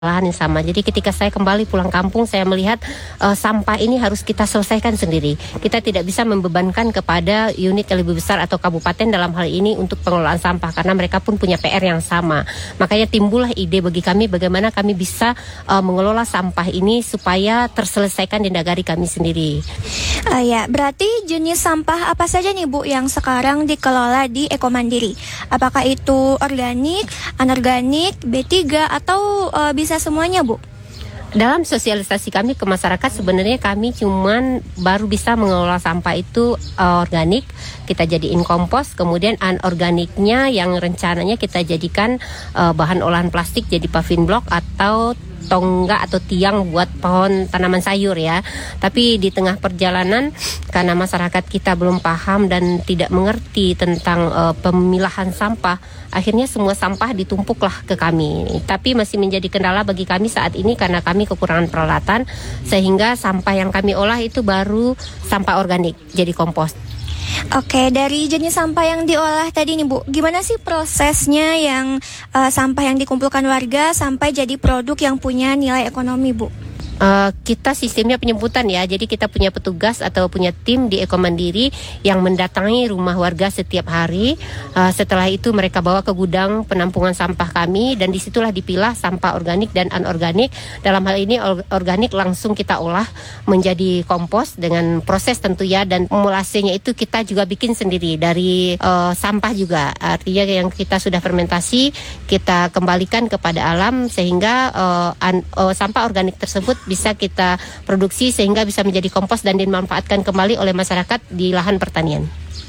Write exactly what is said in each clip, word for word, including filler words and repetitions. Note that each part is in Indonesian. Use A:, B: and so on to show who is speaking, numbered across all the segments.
A: lahan yang sama. Jadi ketika saya kembali pulang kampung, saya melihat uh, sampah ini harus kita selesaikan sendiri. Kita tidak bisa membebankan kepada unit yang lebih besar atau kabupaten dalam hal ini untuk pengelolaan sampah, karena mereka pun punya P R yang sama. Makanya timbullah ide bagi kami bagaimana kami bisa uh, mengelola sampah ini supaya terselesaikan di nagari kami sendiri.
B: Uh, ya, berarti jenis sampah apa saja nih Bu yang sekarang dikelola di Eko Mandiri? Apakah itu organik, anorganik, B tiga atau uh, bisa semuanya Bu?
A: Dalam sosialisasi kami ke masyarakat sebenarnya kami cuman baru bisa mengelola sampah itu uh, organik, kita jadiin kompos, kemudian anorganiknya yang rencananya kita jadikan uh, bahan olahan plastik jadi paving block atau tonggak atau tiang buat pohon tanaman sayur ya. Tapi di tengah perjalanan karena masyarakat kita belum paham dan tidak mengerti tentang uh, pemilahan sampah, akhirnya semua sampah ditumpuklah ke kami. Tapi masih menjadi kendala bagi kami saat ini karena kami kekurangan peralatan, sehingga sampah yang kami olah itu baru sampah organik jadi kompos.
B: Oke, dari jenis sampah yang diolah tadi nih Bu, gimana sih prosesnya yang uh, sampah yang dikumpulkan warga sampai jadi produk yang punya nilai ekonomi Bu?
A: Uh, kita sistemnya penjemputan ya, jadi kita punya petugas atau punya tim di Eko Mandiri yang mendatangi rumah warga setiap hari. Uh, setelah itu mereka bawa ke gudang penampungan sampah kami dan disitulah dipilah sampah organik dan anorganik. Dalam hal ini organik langsung kita olah menjadi kompos dengan proses tentu ya, dan molasenya itu kita juga bikin sendiri dari uh, sampah juga. Artinya yang kita sudah fermentasi kita kembalikan kepada alam sehingga uh, an, uh, sampah organik tersebut bisa kita produksi sehingga bisa menjadi kompos dan dimanfaatkan kembali oleh masyarakat di lahan pertanian.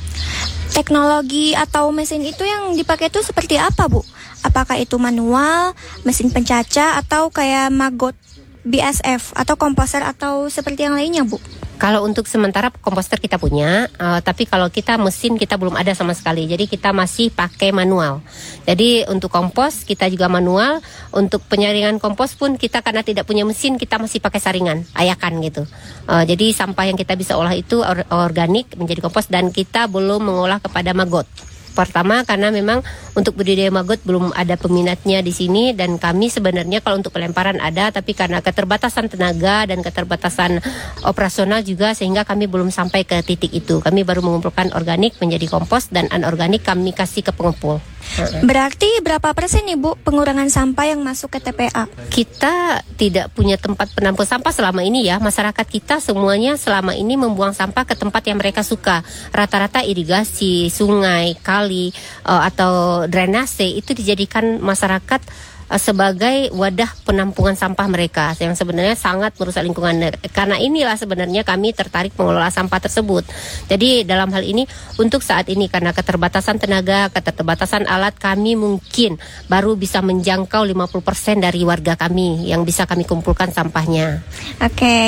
B: Teknologi atau mesin itu yang dipakai itu seperti apa Bu? Apakah itu manual, mesin pencaca, atau kayak maggot B S F atau komposer atau seperti yang lainnya Bu?
A: Kalau untuk sementara komposter kita punya, uh, tapi kalau kita mesin kita belum ada sama sekali. Jadi kita masih pakai manual. Jadi untuk kompos kita juga manual. Untuk penyaringan kompos pun kita karena tidak punya mesin kita masih pakai saringan, ayakan gitu. Uh, jadi sampah yang kita bisa olah itu or- organik menjadi kompos dan kita belum mengolah kepada maggot. Pertama karena memang untuk budidaya maggot belum ada peminatnya di sini, dan kami sebenarnya kalau untuk pelemparan ada, tapi karena keterbatasan tenaga dan keterbatasan operasional juga sehingga kami belum sampai ke titik itu. Kami baru mengumpulkan organik menjadi kompos dan anorganik kami kasih ke pengepul.
B: Berarti berapa persen nih Bu pengurangan sampah yang masuk ke T P A?
A: Kita tidak punya tempat penampung sampah selama ini ya. Masyarakat kita semuanya selama ini membuang sampah ke tempat yang mereka suka. Rata-rata irigasi, sungai, kali uh, atau drainase itu dijadikan masyarakat sebagai wadah penampungan sampah mereka yang sebenarnya sangat merusak lingkungan. Karena inilah sebenarnya kami tertarik mengelola sampah tersebut. Jadi dalam hal ini untuk saat ini karena keterbatasan tenaga, keterbatasan alat, kami mungkin baru bisa menjangkau lima puluh persen dari warga kami yang bisa kami kumpulkan sampahnya.
B: Oke, okay.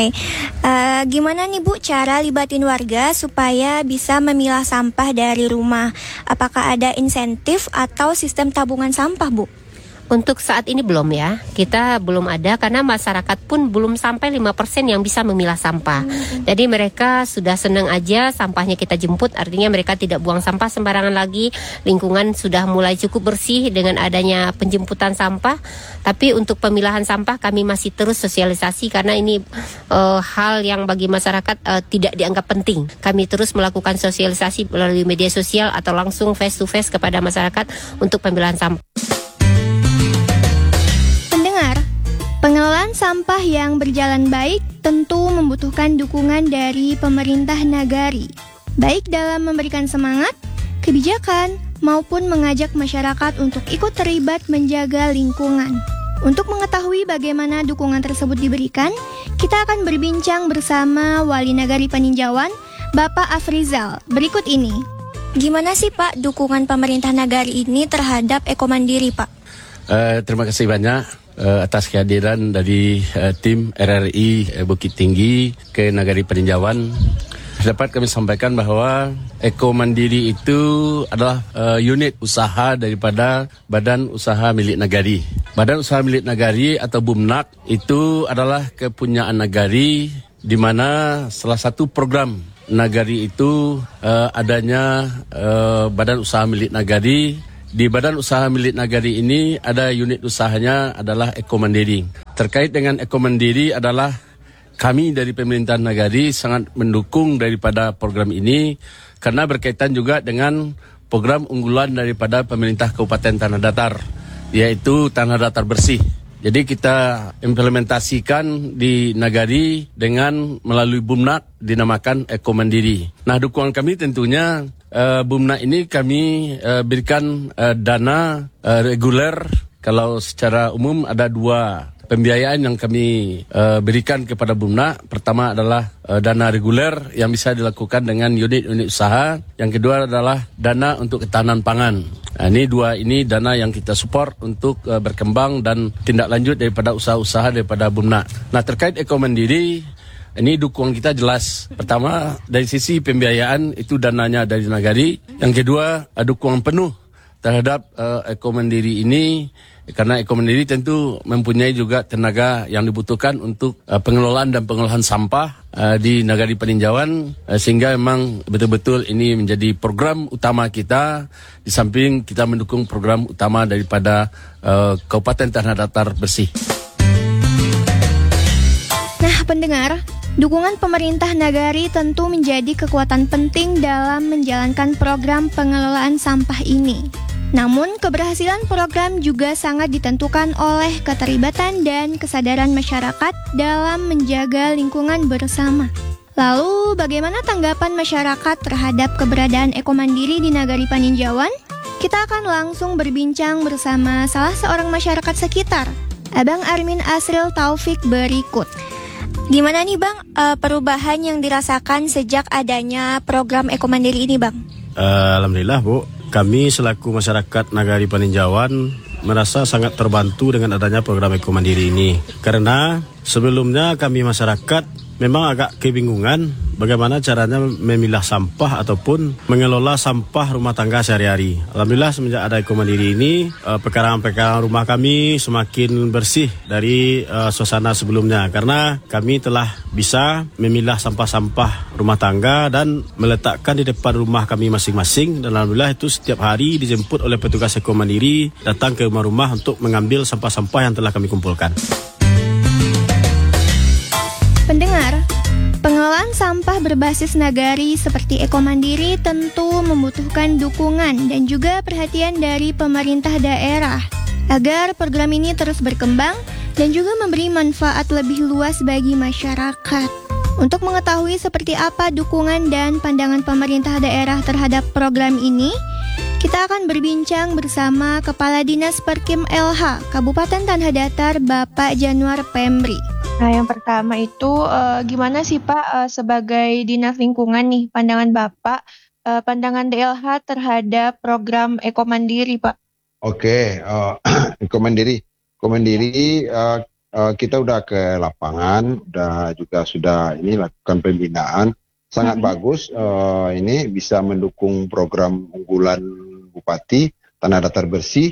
B: uh, gimana nih Bu cara libatin warga supaya bisa memilah sampah dari rumah? Apakah ada insentif atau sistem tabungan sampah Bu?
A: Untuk saat ini belum ya, kita belum ada karena masyarakat pun belum sampai lima persen yang bisa memilah sampah. Hmm. Jadi mereka sudah senang aja sampahnya kita jemput, artinya mereka tidak buang sampah sembarangan lagi. Lingkungan sudah mulai cukup bersih dengan adanya penjemputan sampah. Tapi untuk pemilahan sampah kami masih terus sosialisasi karena ini uh, hal yang bagi masyarakat uh, tidak dianggap penting. Kami terus melakukan sosialisasi melalui media sosial atau langsung face to face kepada masyarakat untuk pemilahan sampah.
B: Pengelolaan sampah yang berjalan baik tentu membutuhkan dukungan dari pemerintah nagari, baik dalam memberikan semangat, kebijakan, maupun mengajak masyarakat untuk ikut terlibat menjaga lingkungan. Untuk mengetahui bagaimana dukungan tersebut diberikan, kita akan berbincang bersama Wali Nagari Paninjauan, Bapak Afrizal. Berikut ini. Gimana sih Pak dukungan pemerintah nagari ini terhadap Eko Mandiri Pak?
C: Uh, terima kasih banyak. Uh, atas kehadiran dari uh, tim R R I uh, Bukit Tinggi ke Nagari Paninjauan. Dapat kami sampaikan bahwa Eko Mandiri itu adalah uh, unit usaha daripada Badan Usaha Milik Nagari. Badan Usaha Milik Nagari atau BUMNAG itu adalah kepunyaan nagari, di mana salah satu program nagari itu uh, adanya uh, Badan Usaha Milik Nagari di Badan Usaha Milik Nagari ini ada unit usahanya adalah Eko Mandiri. Terkait dengan Eko Mandiri adalah kami dari pemerintahan Nagari sangat mendukung daripada program ini karena berkaitan juga dengan program unggulan daripada pemerintah Kabupaten Tanah Datar, yaitu Tanah Datar Bersih. Jadi kita implementasikan di Nagari dengan melalui Bumnak dinamakan Eko Mandiri. Nah, dukungan kami tentunya uh, Bumnak ini kami uh, berikan uh, dana uh, reguler. Kalau secara umum ada dua pembiayaan yang kami uh, berikan kepada Bumnak. Pertama adalah uh, dana reguler yang bisa dilakukan dengan unit-unit usaha. Yang kedua adalah dana untuk ketahanan pangan. Nah, ini dua ini dana yang kita support untuk uh, berkembang dan tindak lanjut daripada usaha-usaha daripada Bumnak. Nah, terkait Eko Mandiri, ini dukungan kita jelas. Pertama, dari sisi pembiayaan itu dananya dari Nagari. Yang kedua, uh, dukungan penuh terhadap uh, Eko Mandiri ini. Karena Eko Mandiri tentu mempunyai juga tenaga yang dibutuhkan untuk uh, pengelolaan dan pengolahan sampah uh, di Nagari Peninjauan, uh, sehingga memang betul-betul ini menjadi program utama kita, di samping kita mendukung program utama daripada uh, Kabupaten Tanah Datar Bersih.
B: Nah, pendengar, dukungan pemerintah Nagari tentu menjadi kekuatan penting dalam menjalankan program pengelolaan sampah ini. Namun, keberhasilan program juga sangat ditentukan oleh keterlibatan dan kesadaran masyarakat dalam menjaga lingkungan bersama. Lalu, bagaimana tanggapan masyarakat terhadap keberadaan Eko Mandiri di Nagari Paninjauan? Kita akan langsung berbincang bersama salah seorang masyarakat sekitar, Abang Armin Asril Taufik berikut. Gimana nih Bang, uh, perubahan yang dirasakan sejak adanya program Eko Mandiri ini Bang?
D: Uh, Alhamdulillah Bu. Kami selaku masyarakat Nagari Paninjauan merasa sangat terbantu dengan adanya program Eko Mandiri ini. Karena sebelumnya kami masyarakat memang agak kebingungan bagaimana caranya memilah sampah ataupun mengelola sampah rumah tangga sehari-hari. Alhamdulillah semenjak ada Eko Mandiri ini, pekarangan-pekarangan rumah kami semakin bersih dari uh, suasana sebelumnya. Karena kami telah bisa memilah sampah-sampah rumah tangga dan meletakkan di depan rumah kami masing-masing. Dan Alhamdulillah itu setiap hari dijemput oleh petugas Eko Mandiri datang ke rumah-rumah untuk mengambil sampah-sampah yang telah kami kumpulkan.
B: Pendengar, pengelolaan sampah berbasis Nagari seperti Eko Mandiri tentu membutuhkan dukungan dan juga perhatian dari pemerintah daerah agar program ini terus berkembang dan juga memberi manfaat lebih luas bagi masyarakat. Untuk mengetahui seperti apa dukungan dan pandangan pemerintah daerah terhadap program ini, kita akan berbincang bersama Kepala Dinas Perkim L H Kabupaten Tanah Datar, Bapak Januar Pemri. Nah, yang pertama itu uh, gimana sih Pak uh, sebagai Dinas Lingkungan nih pandangan Bapak, uh, pandangan D L H terhadap program Eko Mandiri Pak?
E: Oke, uh, Eko Mandiri, Eko Mandiri uh, uh, kita udah ke lapangan, udah juga sudah ini lakukan pembinaan, sangat mm-hmm. bagus. Uh, ini bisa mendukung program unggulan Bupati Tanah Datar Bersih.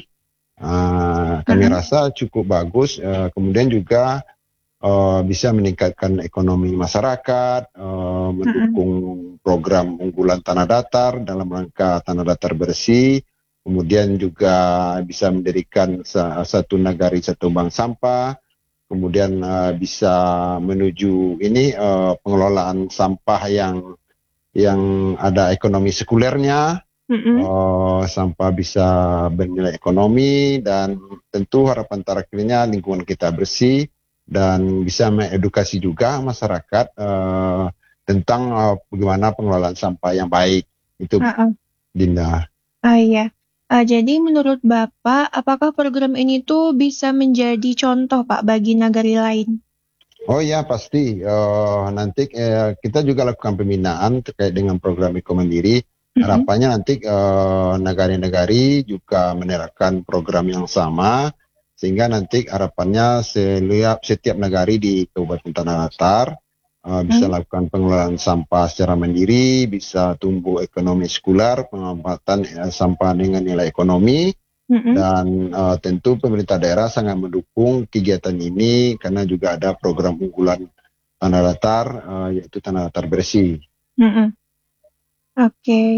E: Uh, kami mm-hmm. rasa cukup bagus. Uh, kemudian juga Uh, bisa meningkatkan ekonomi masyarakat, uh, mendukung uh-huh. program unggulan Tanah Datar dalam rangka Tanah Datar Bersih, kemudian juga bisa mendirikan sa- satu nagari satu bank sampah, kemudian uh, bisa menuju ini uh, pengelolaan sampah yang yang ada ekonomi sekulernya, uh-huh. uh, sampah bisa bernilai ekonomi, dan tentu harapan terakhirnya lingkungan kita bersih dan bisa mengedukasi juga masyarakat uh, tentang uh, bagaimana pengelolaan sampah yang baik itu, uh-uh. Dinda.
B: Ah iya. Uh, jadi menurut Bapak, apakah program ini tuh bisa menjadi contoh Pak bagi nagari lain?
E: Oh ya pasti. Uh, nanti uh, kita juga lakukan pembinaan terkait dengan program Eko Mandiri. Uh-huh. Harapannya nanti uh, nagari-nagari juga menerapkan program yang sama, sehingga nanti harapannya setiap, setiap nagari di Kabupaten Tanah Datar uh, bisa hmm. lakukan pengelolaan sampah secara mandiri, bisa tumbuh ekonomi sekular, pengamatan uh, sampah dengan nilai ekonomi, hmm. dan uh, tentu pemerintah daerah sangat mendukung kegiatan ini karena juga ada program unggulan Tanah Datar, uh, yaitu Tanah Datar Bersih.
B: Hmm. Oke. Okay.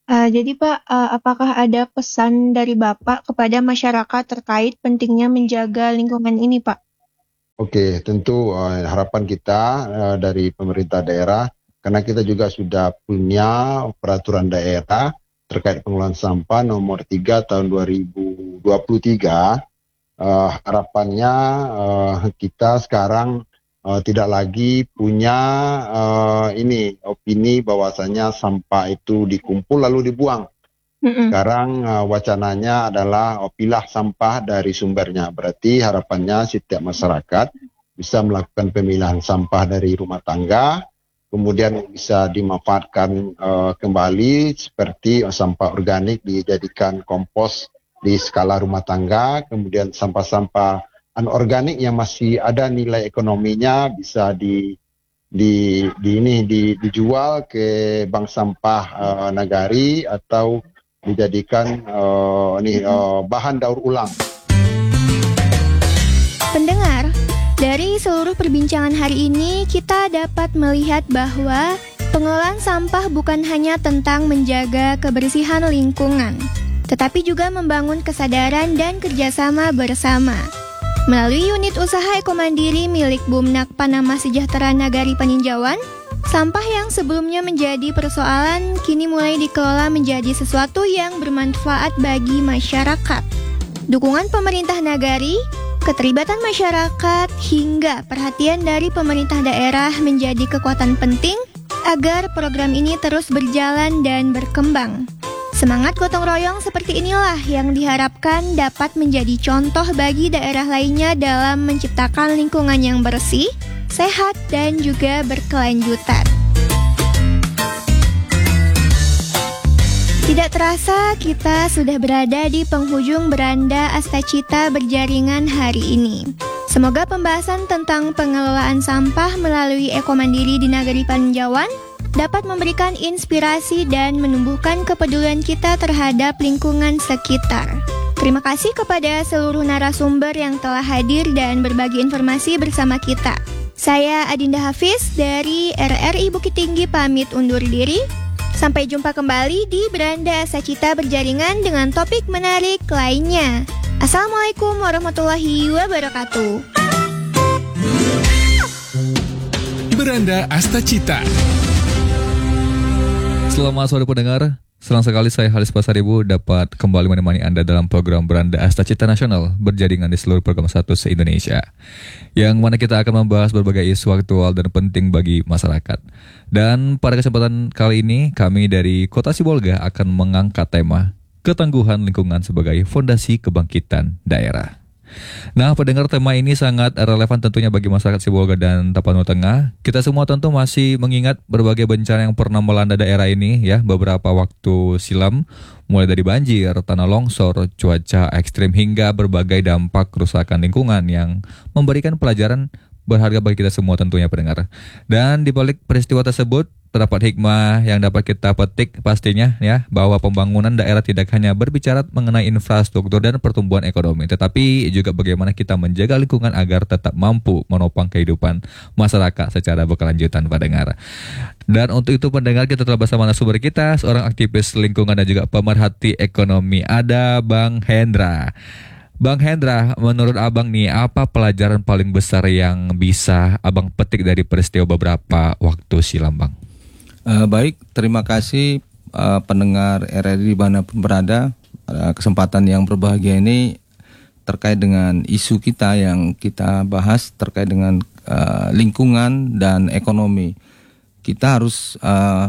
B: Uh, jadi Pak, uh, apakah ada pesan dari Bapak kepada masyarakat terkait pentingnya menjaga lingkungan ini Pak?
E: Oke, tentu uh, harapan kita uh, dari pemerintah daerah, karena kita juga sudah punya peraturan daerah terkait pengelolaan sampah nomor tiga tahun dua ribu dua puluh tiga, uh, harapannya uh, kita sekarang uh, tidak lagi punya uh, ini opini bahwasanya sampah itu dikumpul lalu dibuang. Mm-mm. Sekarang uh, wacananya adalah oh, pilah sampah dari sumbernya. Berarti harapannya setiap masyarakat bisa melakukan pemilahan sampah dari rumah tangga, kemudian bisa dimanfaatkan uh, kembali seperti uh, sampah organik dijadikan kompos di skala rumah tangga, kemudian sampah-sampah anorganik yang masih ada nilai ekonominya bisa di di, di ini di, dijual ke bank sampah uh, nagari atau dijadikan uh, ini, uh, bahan daur ulang.
B: Pendengar, dari seluruh perbincangan hari ini kita dapat melihat bahwa pengelolaan sampah bukan hanya tentang menjaga kebersihan lingkungan, tetapi juga membangun kesadaran dan kerjasama bersama. Melalui unit usaha ekomandiri milik Bumnak Panama Sejahtera Nagari Paninjauan, sampah yang sebelumnya menjadi persoalan kini mulai dikelola menjadi sesuatu yang bermanfaat bagi masyarakat. Dukungan pemerintah nagari, keterlibatan masyarakat, hingga perhatian dari pemerintah daerah menjadi kekuatan penting agar program ini terus berjalan dan berkembang. Semangat gotong royong seperti inilah yang diharapkan dapat menjadi contoh bagi daerah lainnya dalam menciptakan lingkungan yang bersih, sehat, dan juga berkelanjutan. Tidak terasa kita sudah berada di penghujung beranda Astacita Berjaringan hari ini. Semoga pembahasan tentang pengelolaan sampah melalui ekomandiri di Nagari Paninjauan dapat memberikan inspirasi dan menumbuhkan kepedulian kita terhadap lingkungan sekitar. Terima kasih kepada seluruh narasumber yang telah hadir dan berbagi informasi bersama kita. Saya Adinda Hafiz dari R R I Bukit Tinggi pamit undur diri. Sampai jumpa kembali di Beranda Astacita Berjaringan dengan topik menarik lainnya. Assalamualaikum warahmatullahi wabarakatuh.
F: Beranda Astacita. Selamat sore pendengar. Senang sekali saya Halis Pasaribu dapat kembali menemani Anda dalam program Beranda Astacita Nasional berjaringan di seluruh program satu se-Indonesia, yang mana kita akan membahas berbagai isu aktual dan penting bagi masyarakat. Dan pada kesempatan kali ini kami dari Kota Sibolga akan mengangkat tema ketangguhan lingkungan sebagai fondasi kebangkitan daerah. Nah, pendengar, tema ini sangat relevan tentunya bagi masyarakat Sibolga dan Tapanuli Tengah. Kita semua tentu masih mengingat berbagai bencana yang pernah melanda daerah ini ya beberapa waktu silam, mulai dari banjir, tanah longsor, cuaca ekstrim hingga berbagai dampak kerusakan lingkungan yang memberikan pelajaran berharga bagi kita semua tentunya pendengar. Dan di balik peristiwa tersebut terdapat hikmah yang dapat kita petik pastinya ya, bahwa pembangunan daerah tidak hanya berbicara mengenai infrastruktur dan pertumbuhan ekonomi, tetapi juga bagaimana kita menjaga lingkungan agar tetap mampu menopang kehidupan masyarakat secara berkelanjutan pendengar. Dan untuk itu pendengar, kita telah bersama narasumber kita, seorang aktivis lingkungan dan juga pemerhati ekonomi, ada Bang Hendra. Bang Hendra, menurut Abang nih, apa pelajaran paling besar yang bisa Abang petik dari peristiwa beberapa waktu silam, Bang?
G: Uh, baik, terima kasih uh, pendengar R R I dimanapun berada. Uh, kesempatan yang berbahagia ini terkait dengan isu kita yang kita bahas terkait dengan uh, lingkungan dan ekonomi. Kita harus uh,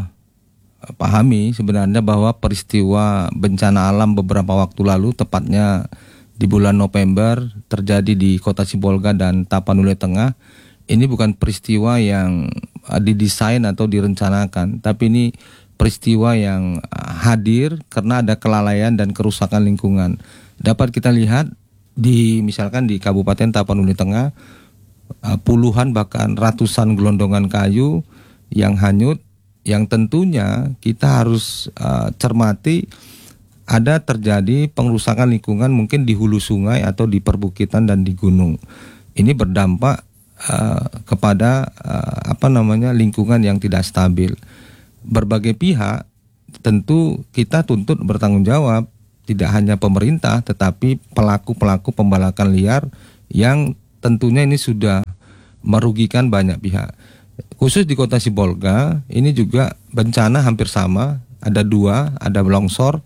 G: pahami sebenarnya bahwa peristiwa bencana alam beberapa waktu lalu, tepatnya di bulan November, terjadi di Kota Sibolga dan Tapanuli Tengah. Ini bukan peristiwa yang didesain atau direncanakan, tapi ini peristiwa yang hadir karena ada kelalaian dan kerusakan lingkungan. Dapat kita lihat di misalkan di Kabupaten Tapanuli Tengah, puluhan bahkan ratusan gelondongan kayu yang hanyut, yang tentunya kita harus uh, cermati ada terjadi pengerusakan lingkungan mungkin di hulu sungai atau di perbukitan dan di gunung. Ini berdampak Uh, kepada uh, apa namanya lingkungan yang tidak stabil. Berbagai pihak tentu kita tuntut bertanggung jawab, tidak hanya pemerintah tetapi pelaku-pelaku pembalakan liar yang tentunya ini sudah merugikan banyak pihak. Khusus di Kota Sibolga ini juga bencana hampir sama, ada dua, ada longsor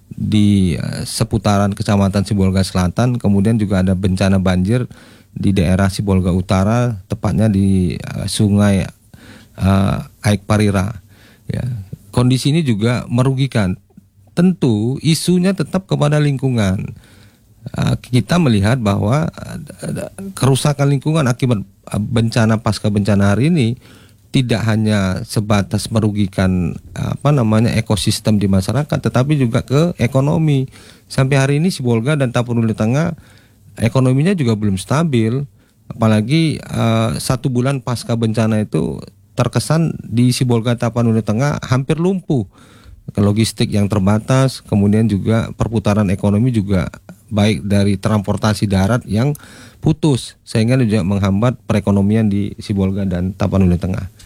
G: di uh, seputaran Kecamatan Sibolga Selatan, kemudian juga ada bencana banjir di daerah Sibolga Utara, tepatnya di uh, Sungai uh, Aik Parira. Ya. Kondisi ini juga merugikan. Tentu isunya tetap kepada lingkungan. Uh, kita melihat bahwa uh, kerusakan lingkungan akibat uh, bencana pasca bencana hari ini tidak hanya sebatas merugikan apa namanya ekosistem di masyarakat, tetapi juga ke ekonomi. Sampai hari ini Sibolga dan Tapanuli Tengah ekonominya juga belum stabil, apalagi uh, satu bulan pasca bencana itu terkesan di Sibolga Tapanuli Tengah hampir lumpuh, logistik yang terbatas, kemudian juga perputaran ekonomi juga baik dari transportasi darat yang putus, sehingga juga menghambat perekonomian di Sibolga dan Tapanuli Tengah.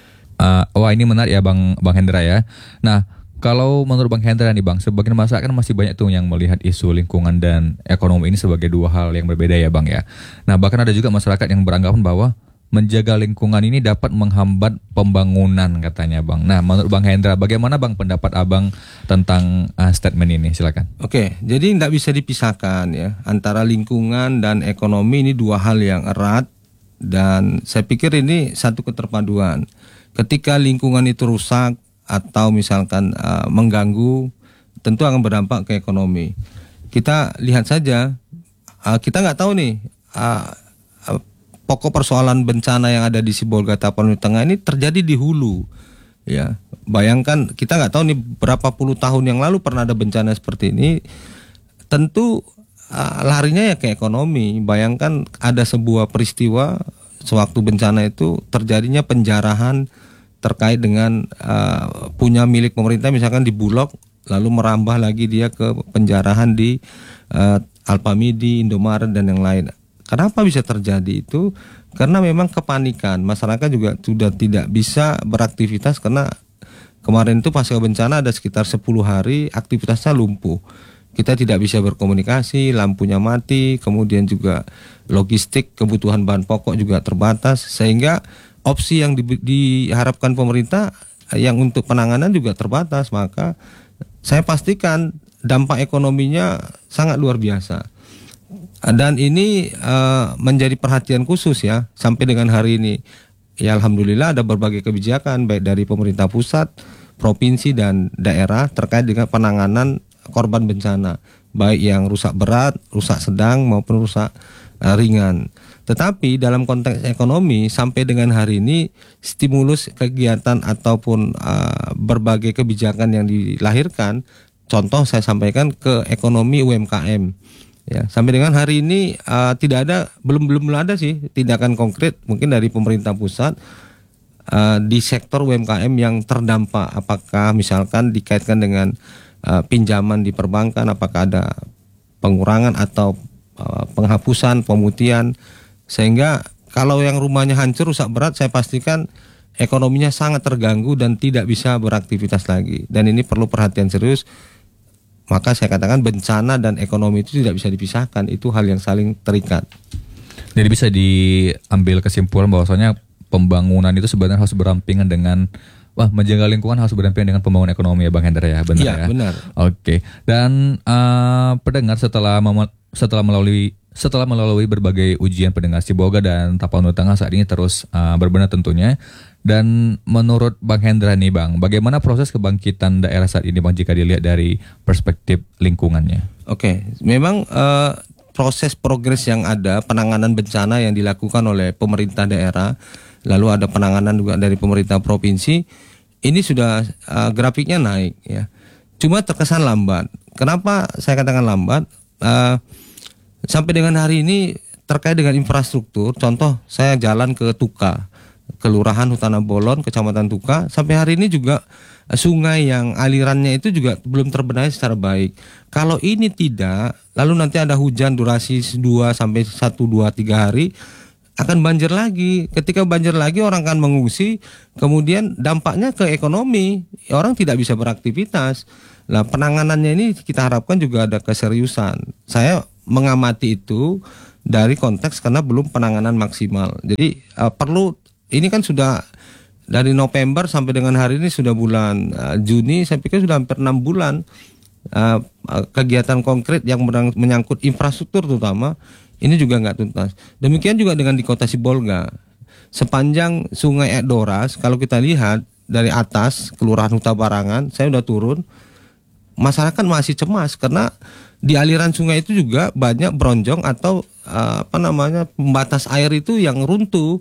F: Uh, wah ini menarik ya Bang Bang Hendra ya. Nah kalau menurut Bang Hendra nih Bang, sebagian masyarakat masih banyak tuh yang melihat isu lingkungan dan ekonomi ini sebagai dua hal yang berbeda ya Bang ya. Nah bahkan ada juga masyarakat yang beranggapan bahwa menjaga lingkungan ini dapat menghambat pembangunan katanya Bang. Nah menurut Bang Hendra, bagaimana Bang pendapat Abang tentang uh, statement ini? Silakan.
G: Oke, jadi tidak bisa dipisahkan ya antara lingkungan dan ekonomi, ini dua hal yang erat dan saya pikir ini satu keterpaduan. Ketika lingkungan itu rusak atau misalkan uh, mengganggu, tentu akan berdampak ke ekonomi. Kita lihat saja, uh, kita nggak tahu nih uh, uh, pokok persoalan bencana yang ada di Sibolga Tapanuli Tengah ini terjadi di hulu. Ya, bayangkan kita nggak tahu nih berapa puluh tahun yang lalu pernah ada bencana seperti ini. Tentu uh, larinya ya ke ekonomi. Bayangkan ada sebuah peristiwa sewaktu bencana itu terjadinya penjarahan terkait dengan uh, punya milik pemerintah misalkan di Bulog, lalu merambah lagi dia ke penjarahan di uh, Alpamidi, Indomaret dan yang lain. Kenapa bisa terjadi itu? Karena memang kepanikan, masyarakat juga sudah tidak bisa beraktivitas karena kemarin itu pasca bencana ada sekitar sepuluh hari aktivitasnya lumpuh. Kita tidak bisa berkomunikasi, lampunya mati, kemudian juga logistik, kebutuhan bahan pokok juga terbatas, sehingga opsi yang di, diharapkan pemerintah yang untuk penanganan juga terbatas. Maka saya pastikan dampak ekonominya sangat luar biasa. Dan ini uh, menjadi perhatian khusus ya sampai dengan hari ini. Ya alhamdulillah ada berbagai kebijakan baik dari pemerintah pusat, provinsi dan daerah terkait dengan penanganan korban bencana, baik yang rusak berat, rusak sedang maupun rusak uh, ringan. Tetapi dalam konteks ekonomi sampai dengan hari ini stimulus kegiatan ataupun uh, berbagai kebijakan yang dilahirkan, contoh saya sampaikan ke ekonomi U M K M. Ya, sampai dengan hari ini uh, tidak ada belum belum ada sih tindakan konkret mungkin dari pemerintah pusat uh, di sektor U M K M yang terdampak. Apakah misalkan dikaitkan dengan uh, pinjaman di perbankan, apakah ada pengurangan atau uh, penghapusan, pemutihan, sehingga kalau yang rumahnya hancur rusak berat saya pastikan ekonominya sangat terganggu dan tidak bisa beraktivitas lagi. Dan ini perlu perhatian serius. Maka saya katakan bencana dan ekonomi itu tidak bisa dipisahkan, itu hal yang saling terikat.
F: Jadi bisa diambil kesimpulan bahwasanya pembangunan itu sebenarnya harus berampingan dengan wah menjaga lingkungan harus berampingan dengan pembangunan ekonomi ya Bang Hendra ya, benar ya?
G: Iya, benar.
F: Oke. Dan uh, pendengar setelah mem- setelah melalui setelah melalui berbagai ujian pendengar Sibolga dan Tapanuli Tengah saat ini terus uh, berbenah tentunya. Dan menurut Bang Hendra nih Bang, bagaimana proses kebangkitan daerah saat ini Bang jika dilihat dari perspektif lingkungannya?
G: Oke, memang uh, proses progres yang ada, penanganan bencana yang dilakukan oleh pemerintah daerah, lalu ada penanganan juga dari pemerintah provinsi, ini sudah uh, grafiknya naik ya. Cuma terkesan lambat. Kenapa saya katakan lambat? Uh, sampai dengan hari ini terkait dengan infrastruktur, contoh saya jalan ke Tuka, Kelurahan Hutana Bolon, Kecamatan Tuka, sampai hari ini juga sungai yang alirannya itu juga belum terbenahi secara baik. Kalau ini tidak, lalu nanti ada hujan durasi dua sampai satu, dua, tiga hari, akan banjir lagi. Ketika banjir lagi orang akan mengungsi, kemudian dampaknya ke ekonomi, orang tidak bisa beraktivitas. Nah, penanganannya ini kita harapkan juga ada keseriusan. Saya mengamati itu dari konteks karena belum penanganan maksimal. Jadi uh, perlu, ini kan sudah dari November sampai dengan hari ini sudah bulan uh, Juni, saya pikir sudah hampir enam bulan uh, uh, kegiatan konkret yang menyangkut infrastruktur terutama ini juga nggak tuntas. Demikian juga dengan di kota Sibolga. Sepanjang Sungai Edoras, kalau kita lihat dari atas Kelurahan Huta Barangan, saya udah turun, masyarakat masih cemas karena di aliran sungai itu juga banyak bronjong atau uh, apa namanya pembatas air itu yang runtuh.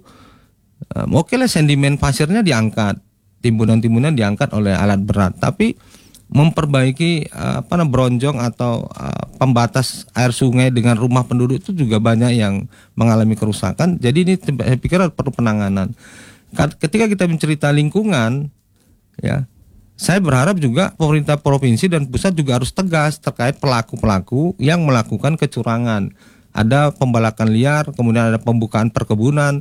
G: Um, Oke lah, sedimen pasirnya diangkat, timbunan-timbunan diangkat oleh alat berat, tapi memperbaiki uh, apa namanya bronjong atau uh, pembatas air sungai dengan rumah penduduk itu juga banyak yang mengalami kerusakan. Jadi ini saya pikir perlu penanganan. Ketika kita mencerita lingkungan, ya, saya berharap juga pemerintah provinsi dan pusat juga harus tegas terkait pelaku-pelaku yang melakukan kecurangan. Ada pembalakan liar, kemudian ada pembukaan perkebunan.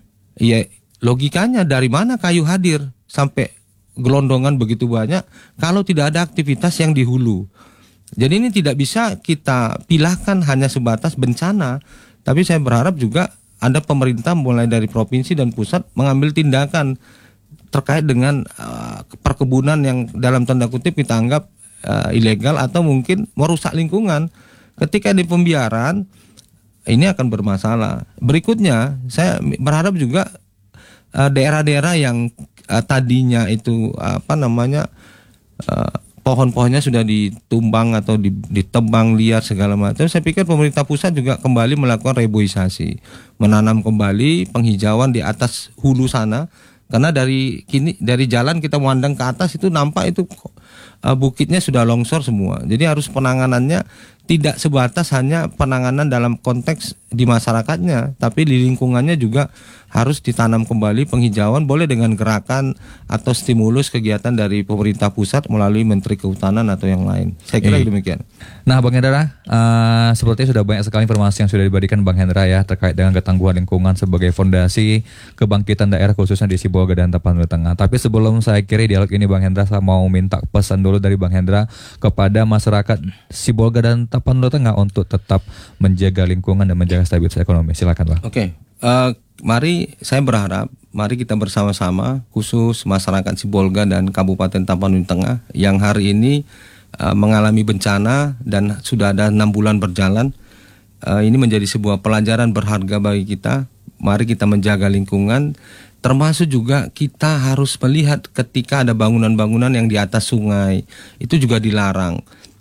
G: Ya, logikanya dari mana kayu hadir sampai gelondongan begitu banyak kalau tidak ada aktivitas yang di hulu. Jadi ini tidak bisa kita pilahkan hanya sebatas bencana, tapi saya berharap juga ada pemerintah mulai dari provinsi dan pusat mengambil tindakan terkait dengan uh, perkebunan yang dalam tanda kutip kita anggap uh, ilegal atau mungkin merusak lingkungan. Ketika di pembiaran ini akan bermasalah. Berikutnya saya berharap juga uh, daerah-daerah yang uh, tadinya itu uh, apa namanya uh, pohon-pohonnya sudah ditumbang atau ditebang liar segala macam, saya pikir pemerintah pusat juga kembali melakukan reboisasi, menanam kembali penghijauan di atas hulu sana. Karena dari kini dari jalan kita memandang ke atas itu nampak itu uh, bukitnya sudah longsor semua. Jadi harus penanganannya tidak sebatas hanya penanganan dalam konteks di masyarakatnya, tapi di lingkungannya juga harus ditanam kembali penghijauan, boleh dengan gerakan atau stimulus kegiatan dari pemerintah pusat melalui Menteri Kehutanan atau yang lain. Saya kira e. demikian.
F: Nah, Bang Hendra, uh, sepertinya sudah banyak sekali informasi yang sudah diberikan Bang Hendra ya terkait dengan ketangguhan lingkungan sebagai fondasi kebangkitan daerah khususnya di Sibolga dan Tapanuli Tengah. Tapi sebelum saya akhiri dialog ini, Bang Hendra, saya mau minta pesan dulu dari Bang Hendra kepada masyarakat Sibolga dan Tapanuli Tengah untuk tetap menjaga lingkungan dan menjaga stabilitas ekonomi. Silakan, Bang.
G: Oke. Okay. Uh, mari saya berharap mari kita bersama-sama khusus masyarakat Sibolga dan Kabupaten Tapanuli Tengah yang hari ini uh, mengalami bencana dan sudah ada enam bulan berjalan. Uh, ini menjadi sebuah pelajaran berharga bagi kita. Mari kita menjaga lingkungan, termasuk juga kita harus melihat ketika ada bangunan-bangunan yang di atas sungai itu juga dilarang.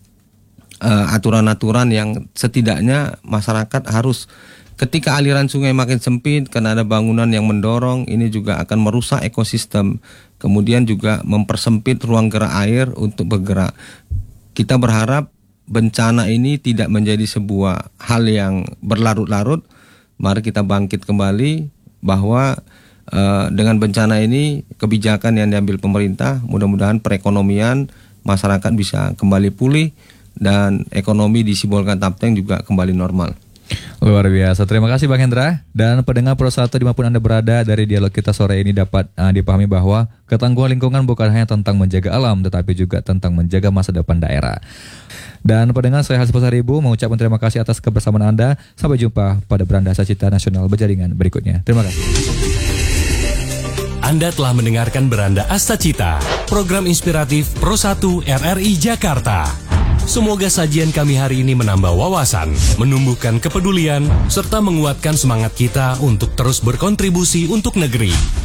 G: Uh, aturan-aturan yang setidaknya masyarakat harus, ketika aliran sungai makin sempit karena ada bangunan yang mendorong, ini juga akan merusak ekosistem. Kemudian juga mempersempit ruang gerak air untuk bergerak. Kita berharap bencana ini tidak menjadi sebuah hal yang berlarut-larut. Mari kita bangkit kembali bahwa uh, dengan bencana ini kebijakan yang diambil pemerintah, mudah-mudahan perekonomian masyarakat bisa kembali pulih dan ekonomi di Sibolga Tapteng juga kembali normal.
F: Luar biasa, terima kasih Bang Hendra. Dan pendengar Pro satu dimanapun Anda berada, dari dialog kita sore ini dapat uh, dipahami bahwa ketangguhan lingkungan bukan hanya tentang menjaga alam, tetapi juga tentang menjaga masa depan daerah. Dan pendengar, saya Halis Pasaribu mengucapkan terima kasih atas kebersamaan Anda. Sampai jumpa pada Beranda Astacita Nasional berjaringan berikutnya. Terima kasih.
H: Anda telah mendengarkan Beranda Astacita, program inspiratif Pro satu R R I Jakarta. Semoga sajian kami hari ini menambah wawasan, menumbuhkan kepedulian, serta menguatkan semangat kita untuk terus berkontribusi untuk negeri.